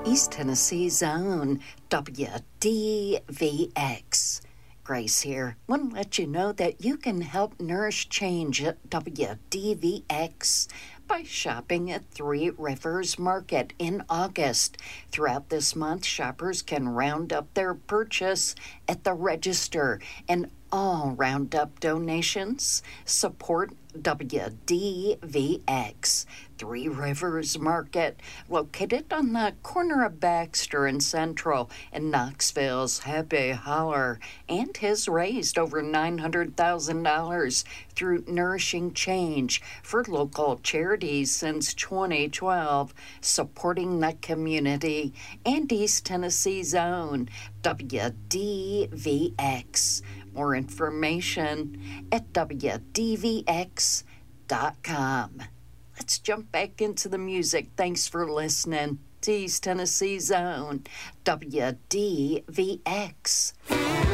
East Tennessee's own WDVX. Grace here. Want to let you know that you can help nourish change at WDVX by shopping at Three Rivers Market in August. Throughout this month, shoppers can round up their purchase at the register, and all roundup donations support WDVX. Three Rivers Market, located on the corner of Baxter and Central in Knoxville's Happy Holler, and has raised over $900,000 through Nourishing Change for local charities since 2012, supporting the community and East Tennessee's own WDVX. More information at WDVX.com. Let's jump back into the music. Thanks for listening to East Tennessee's own WDVX.